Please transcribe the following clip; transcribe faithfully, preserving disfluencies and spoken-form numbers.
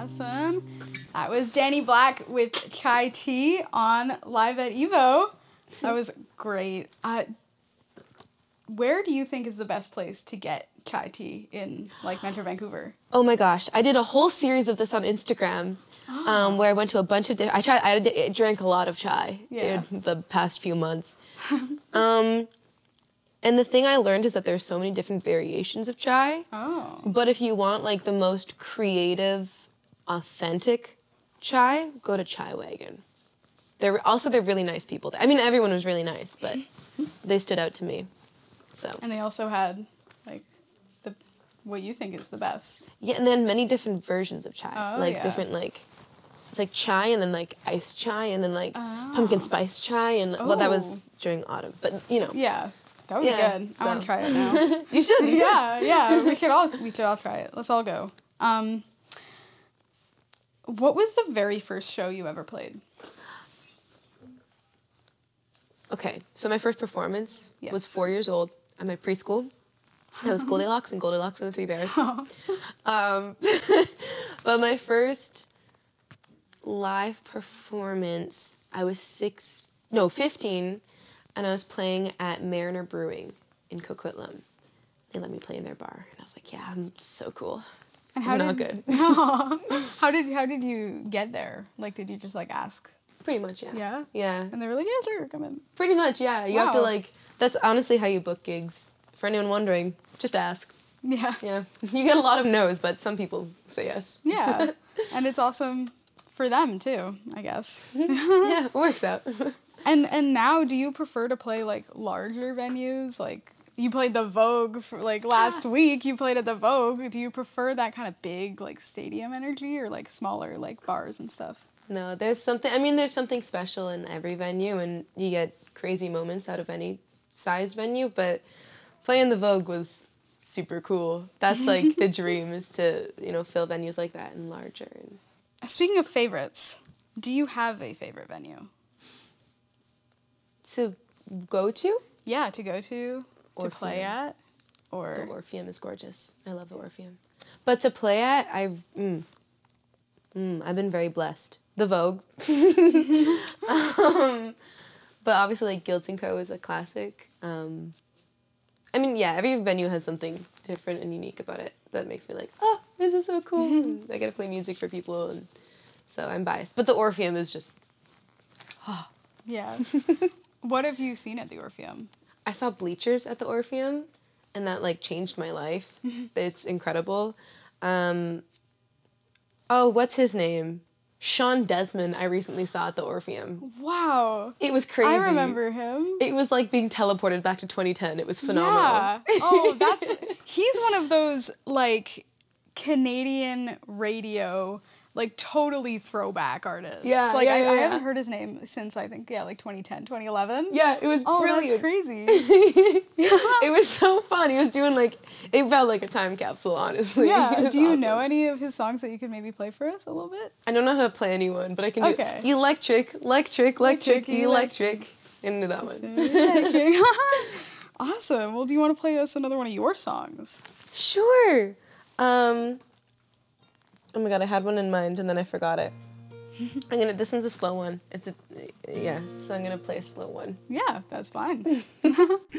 Awesome. That was Danny Black with Chai Tea on Live at Evo. That was great. Uh, where do you think is the best place to get chai tea in, like, Metro Vancouver? Oh my gosh, I did a whole series of this on Instagram, oh. um, where I went to a bunch of different. I tried. I, did, I drank a lot of chai yeah. in the past few months. um, and the thing I learned is that there's so many different variations of chai. Oh. But if you want like the most creative, authentic chai, go to Chai Wagon. They're also they're really nice people. I mean, everyone was really nice, but they stood out to me. So. And they also had, like, the what you think is the best. Yeah, and then many different versions of chai. Oh, like, yeah. different, like, it's like chai and then, like, iced chai and then, like, oh. pumpkin spice chai. And, oh. well, that was during autumn, but, you know. Yeah, that would yeah, be good. So. I want to try it now. You should. Yeah, yeah, we should all, we should all try it. Let's all go. Um, what was the very first show you ever played? Okay, so my first performance yes. was four years old. At my preschool. It was Goldilocks and Goldilocks and the Three Bears. um, but my first live performance, I was six, no, fifteen, and I was playing at Mariner Brewing in Coquitlam. They let me play in their bar, and I was like, yeah, I'm so cool. And how it's did, not good. how did how did you get there? Like, did you just, like, ask? Pretty much, yeah. Yeah? Yeah. And they were like, yeah, sure, come in. Pretty much, yeah. You wow. have to, like, that's honestly how you book gigs. For anyone wondering, just ask. Yeah. Yeah. You get a lot of no's, but some people say yes. Yeah. And it's awesome for them, too, I guess. Yeah, it works out. And and now, do you prefer to play, like, larger venues? Like, you played the Vogue, for, like, last week. You played at the Vogue. Do you prefer that kind of big, like, stadium energy or, like, smaller, like, bars and stuff? No, there's something, I mean, there's something special in every venue, and you get crazy moments out of any sized venue, but playing the Vogue was super cool. That's, like, the dream, is to, you know, fill venues like that and larger. And speaking of favorites, do you have a favorite venue? To go to? Yeah, to go to, Orpheum. To play at, or... The Orpheum is gorgeous. I love the Orpheum. But to play at, I've, mm, mm, I've been very blessed. The Vogue. um, but obviously, like, Guilds and Co. is a classic. Um, I mean, yeah, every venue has something different and unique about it that makes me like, oh, this is so cool. I get to play music for people, and so I'm biased. But the Orpheum is just, oh. Yeah. What have you seen at the Orpheum? I saw Bleachers at the Orpheum, and that, like, changed my life. It's incredible. Um, oh, what's his name? Sean Desmond, I recently saw at the Orpheum. Wow. It was crazy. I remember him. It was like being teleported back to twenty ten. It was phenomenal. Yeah. Oh, that's... He's one of those, like, Canadian radio, like, totally throwback artists. Yeah, Like, yeah, I, yeah, I yeah. haven't heard his name since, I think, yeah, like, twenty ten, twenty eleven. Yeah, it was oh, brilliant. That's crazy. It was so fun. He was doing, like... It felt like a time capsule, honestly. Yeah. Do you awesome. know any of his songs that you could maybe play for us a little bit? I don't know how to play anyone, but I can do okay. Electric, Electric, Electric, Electric. Into that one. Awesome. Well, do you want to play us another one of your songs? Sure. Um, oh my god, I had one in mind and then I forgot it. I'm gonna, this one's a slow one. It's a, yeah, so I'm gonna play a slow one. Yeah, that's fine.